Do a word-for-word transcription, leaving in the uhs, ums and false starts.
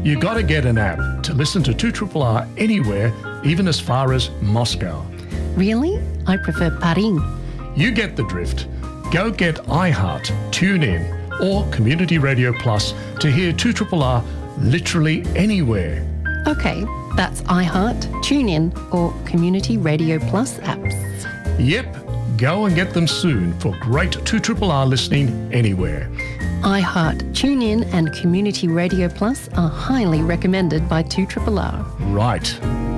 You gotta get an app to listen to two R R R anywhere, even as far as Moscow. Really? I prefer Paris. You get the drift. Go get iHeart, TuneIn or Community Radio Plus to hear two R R R literally anywhere. Okay, that's iHeart, TuneIn or Community Radio Plus apps. Yep, go and get them soon for great two R R R listening anywhere. iHeart, TuneIn and Community Radio Plus are highly recommended by two R R R. Right.